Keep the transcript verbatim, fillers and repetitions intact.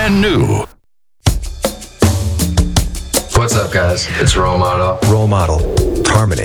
brand new. What's up, guys? It's Role Model. Role Model. Harmony.